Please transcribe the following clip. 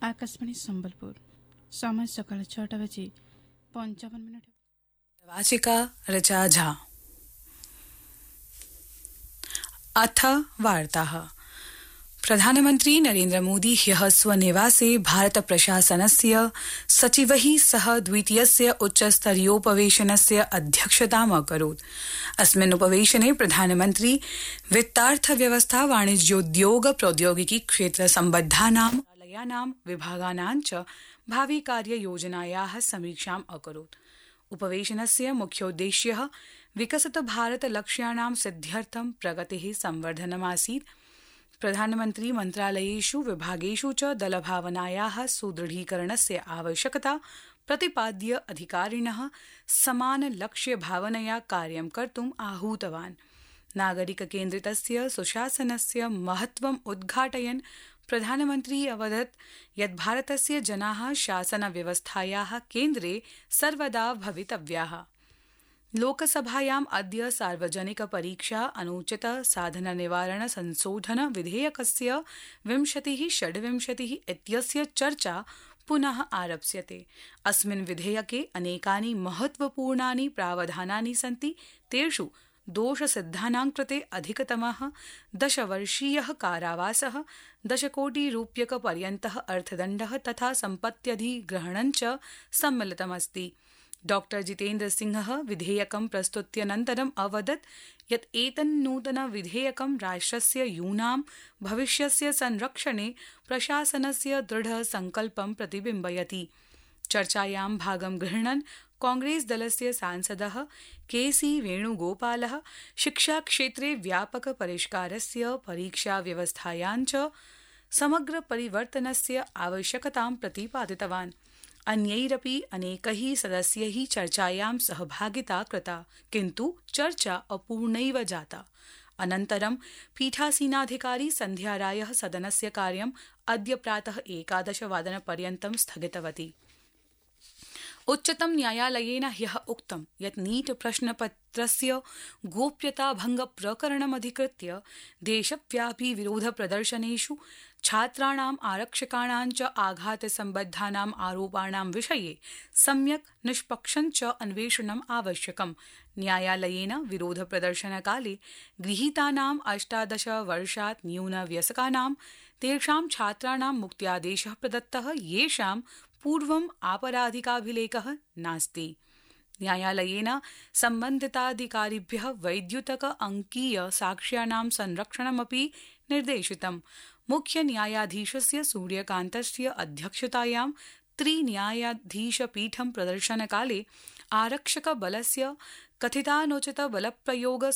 आकाशवाणी सम्बलपुर समय सकाळ 6टा बजे 55 वाचिका ऋचा झा। अथ वार्ताः। प्रधानमन्त्री नरेन्द्र मोदी ह्यः स्वनिवासे भारत प्रशासनस्य सचिवैः सह द्वितीयस्य उच्चस्तरीयोपवेशनस्य अध्यक्षताम् अकरोत्। अस्मिन् उपवेशने प्रधानमन्त्री वित्तार्थव्यवस्था वाणिज्योद्योग प्रौद्योगिकी क्षेत्र सम्बद्धानां मन्त्रालयानां विभागानां च भावि कार्ययोजनायाः समीक्षाम् अकरोत्। उपवेशनस्य मुख्योद्देश्यः विकसित भारत लक्ष्याणां सिद्ध्यर्थं प्रगतेः संवर्धनमासीत्। प्रधानमन्त्री मन्त्रालयेषु विभागेषु च दलभावनायाः सुदृढीकरणस्य आवश्यकता प्रतिपाद्य अधिकारिणः समान लक्ष्य भावनया कार्यं कर्तुम् आहूतवान्। नागरिककेन्द्रितस्य सुशासनस्य महत्त्वम् उद्घाटयन् प्रधानमन्त्री अवदत् यत् भारतस्य जनाः शासनव्यवस्थायाः केन्द्रे सर्वदा भवितव्याः। लोकसभायाम् अद्य सार्वजनिक परीक्षा अनुचित साधन निवारण संशोधन विधेयकस्य 2026 इत्यस्य चर्चा पुनः आरप्स्यते। अस्मिन् विधेयके अनेकानि महत्वपूर्णानि प्रावधानानि सन्ति। तेषु दोषसिद्धानां कृते अधिकतमः 10 वर्षीयः कारावासः, 10 कोटि रूप्यकपर्यन्तः अर्थदण्डः तथा सम्पत्त्यधिग्रहणं च सम्मिलितमस्ति। डॉ जितेन्द्र सिंहः विधेयकं प्रस्तुत्यनन्तरम् अवदत् यत् एतन्नूतन विधेयकं राष्ट्रस्य यूनां भविष्यस्य संरक्षणे प्रशासनस्य दृढ संकल्पं प्रतिबिम्बयति। चर्चायां भागं गृह्णन् कांग्रेस दलस्य सांसदः केसी वेणुगोपालः शिक्षाक्षेत्रे व्यापक परिष्कारस्य, परीक्षा व्यवस्थायां च समग्र परिवर्तनस्य आवश्यकतां प्रतिपादितवान्। अन्यैरपि अनेकैः सदस्यैः चर्चायां सहभागिता कृता, किन्तु चर्चा अपूर्णैव जाता। अनन्तरं पीठासीनाधिकारी सन्ध्या रायः सदनस्य कार्यम् अद्य प्रातः 11 वादनपर्यन्तं स्थगितवती। उच्चतम न्यायालयेन ह्यः उक्तं यत् नीट प्रश्नपत्रस्य गोप्यताभंग प्रकरणमधिकृत्य देशव्यापी विरोध प्रदर्शनेषु छात्राणाम्, आरक्षकाणां च आघातसम्बद्धानाम् आरोपाणां विषये सम्यक् निष्पक्षं च अन्वेषणम् आवश्यकम्। न्यायालयेन विरोध प्रदर्शनकाले गृहीतानां 18 वर्षात् न्यूनवयस्कानां तेषां छात्राणां मुक्त्यादेशः प्रदत्तः, येषां पूर्वम् आपराधिकाभिलेखः नास्ति। न्यायालयेन सम्बन्धिताधिकारिभ्यः वैद्युतक अंकीय साक्ष्याणां संरक्षणमपि निर्देशितम्। मुख्य न्यायाधीशस्य सूर्यकान्तस्य अध्यक्षतायां 3 न्यायाधीशपीठं प्रदर्शनकाले आरक्षक बलस्य कथितानुचित बलप्रयोग